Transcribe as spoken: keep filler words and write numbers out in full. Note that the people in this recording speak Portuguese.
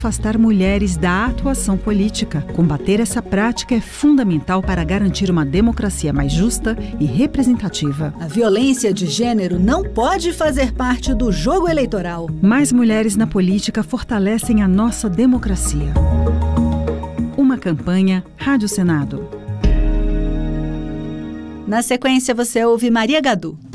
Afastar mulheres da atuação política. Combater essa prática é fundamental para garantir uma democracia mais justa e representativa. A violência de gênero não pode fazer parte do jogo eleitoral. Mais mulheres na política fortalecem a nossa democracia. Uma campanha Rádio Senado. Na sequência, você ouve Maria Gadu.